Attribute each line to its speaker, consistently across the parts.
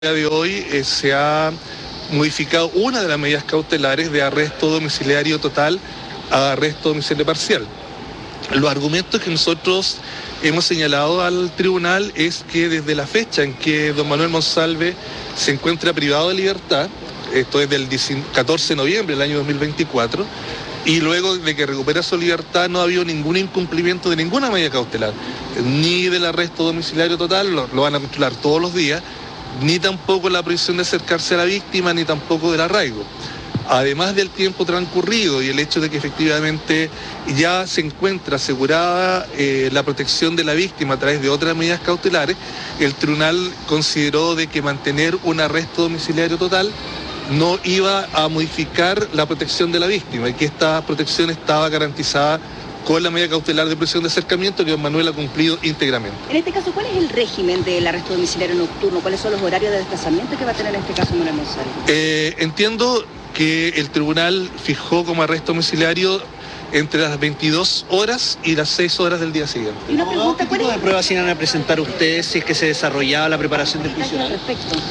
Speaker 1: día de hoy se ha modificado una de las medidas cautelares de arresto domiciliario total a arresto domiciliario parcial. Los argumentos que nosotros hemos señalado al tribunal es que desde la fecha en que don Manuel Monsalve se encuentra privado de libertad, esto es del 14 de noviembre del año 2024, y luego de que recupera su libertad no ha habido ningún incumplimiento de ninguna medida cautelar, ni del arresto domiciliario total, lo van a controlar todos los días, ni tampoco la prohibición de acercarse a la víctima, ni tampoco del arraigo. Además del tiempo transcurrido y el hecho de que efectivamente ya se encuentra asegurada la protección de la víctima a través de otras medidas cautelares, el tribunal consideró de que mantener un arresto domiciliario total no iba a modificar la protección de la víctima y que esta protección estaba garantizada con la medida cautelar de prisión de acercamiento que don Manuel ha cumplido íntegramente.
Speaker 2: En este caso, ¿cuál es el régimen del arresto domiciliario nocturno? ¿Cuáles son los horarios de desplazamiento que va a tener en este caso Manuel Monsalve?
Speaker 1: Entiendo que el tribunal fijó como arresto domiciliario entre las 22 horas y las 6 horas del día siguiente.
Speaker 2: Y una pregunta,
Speaker 3: ¿qué tipo de pruebas iban a presentar ustedes si es que se desarrollaba la preparación del juicio oral?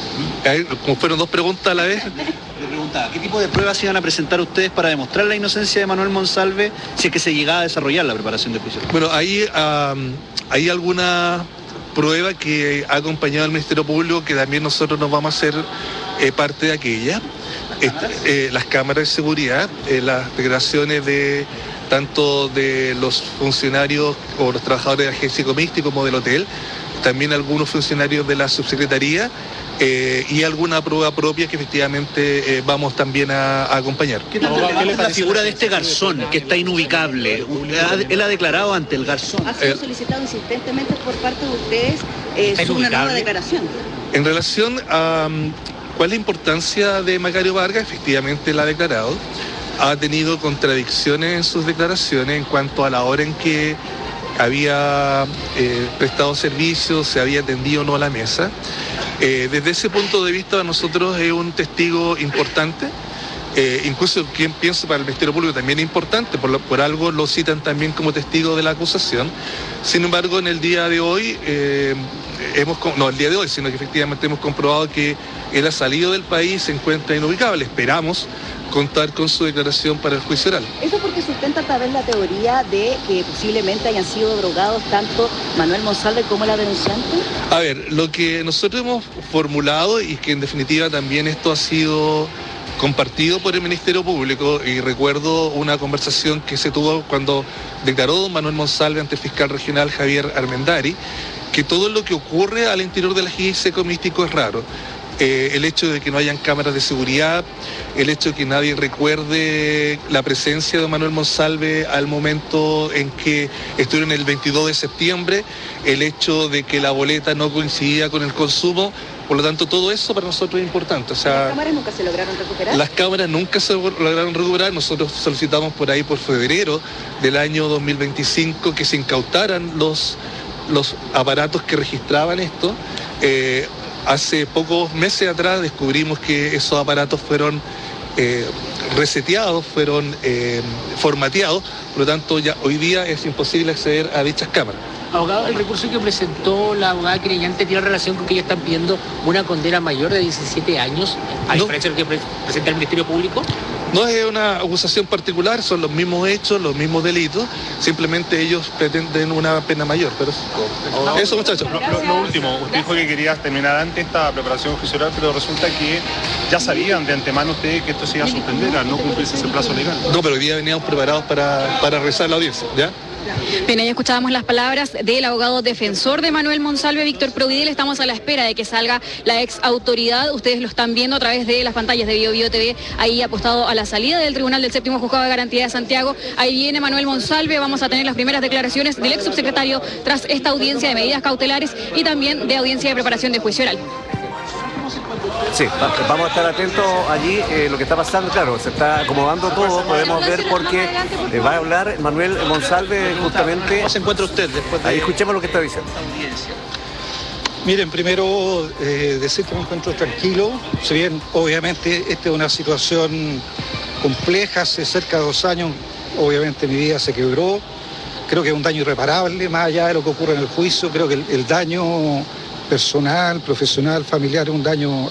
Speaker 1: Como fueron dos preguntas a la vez.
Speaker 3: Le preguntaba, ¿qué tipo de pruebas iban a presentar ustedes para demostrar la inocencia de Manuel Monsalve si es que se llegaba a desarrollar la preparación del juicio oral?
Speaker 1: Bueno, hay alguna prueba que ha acompañado al Ministerio Público que también nosotros nos vamos a hacer parte de aquella. Las cámaras de seguridad, las declaraciones de tanto de los funcionarios o los trabajadores de la agencia Comisti como del hotel, también algunos funcionarios de la subsecretaría y alguna prueba propia que efectivamente vamos también a acompañar.
Speaker 3: ¿Qué tal la figura de este garzón que está inubicable? Él ha declarado ante el garzón.
Speaker 2: Ha sido solicitado insistentemente por parte de ustedes una nueva declaración.
Speaker 1: En relación a cuál es la importancia de Macario Vargas, efectivamente la ha declarado. Ha tenido contradicciones en sus declaraciones en cuanto a la hora en que había prestado servicio, se había atendido o no a la mesa. Desde ese punto de vista, nosotros es un testigo importante, incluso quien pienso para el Ministerio Público también es importante, por algo lo citan también como testigo de la acusación. Sin embargo, en el día de hoy, sino que efectivamente hemos comprobado que él ha salido del país, se encuentra inubicable. Esperamos contar con su declaración para el juicio oral.
Speaker 2: Eso porque sustenta tal vez la teoría de que posiblemente hayan sido drogados tanto Manuel Monsalve como la denunciante.
Speaker 1: A ver, lo que nosotros hemos formulado y que en definitiva también esto ha sido compartido por el Ministerio Público, y recuerdo una conversación que se tuvo cuando declaró don Manuel Monsalve ante el fiscal regional Javier Armendari, que todo lo que ocurre al interior de la agencia Comisti es raro. El hecho de que no hayan cámaras de seguridad, el hecho de que nadie recuerde la presencia de Manuel Monsalve al momento en que estuvieron el 22 de septiembre, el hecho de que la boleta no coincidía con el consumo, por lo tanto todo eso para nosotros es importante. O sea,
Speaker 2: ¿las cámaras nunca se lograron recuperar?
Speaker 1: Las cámaras nunca se lograron recuperar, nosotros solicitamos por ahí por febrero del año 2025 que se incautaran los aparatos que registraban esto. Hace pocos meses atrás descubrimos que esos aparatos fueron reseteados, fueron formateados, por lo tanto ya hoy día es imposible acceder a dichas cámaras.
Speaker 4: Abogado, el recurso que presentó la abogada querellante tiene relación con que ellos están pidiendo una condena mayor de 17 años, a diferencia de lo que presenta el Ministerio Público.
Speaker 1: No es una acusación particular, son los mismos hechos, los mismos delitos, simplemente ellos pretenden una pena mayor, pero eso muchachos.
Speaker 5: Lo último, usted dijo que quería terminar antes esta preparación oficial, pero resulta que ya sabían de antemano ustedes que esto se iba a suspender al no cumplirse ese plazo legal.
Speaker 1: No, pero hoy día veníamos preparados para realizar la audiencia, ¿ya?
Speaker 6: Bien, ahí escuchábamos las palabras del abogado defensor de Manuel Monsalve, Víctor Providel. Estamos a la espera de que salga la ex autoridad. Ustedes lo están viendo a través de las pantallas de Bio Bio TV, ahí apostado a la salida del Tribunal del Séptimo Juzgado de Garantía de Santiago. Ahí viene Manuel Monsalve. Vamos a tener las primeras declaraciones del ex subsecretario tras esta audiencia de medidas cautelares y también de audiencia de preparación de juicio oral.
Speaker 7: Sí, vamos a estar atentos allí, lo que está pasando, claro, se está acomodando todo, podemos ver porque va a hablar Manuel Monsalve justamente.
Speaker 3: ¿Cómo se encuentra usted después de
Speaker 7: ahí? Escuchemos lo que está diciendo.
Speaker 8: Miren, primero decir que me encuentro tranquilo, si bien obviamente esta es una situación compleja, hace cerca de 2 años, obviamente mi vida se quebró, creo que es un daño irreparable, más allá de lo que ocurre en el juicio, creo que el daño personal, profesional, familiar, un daño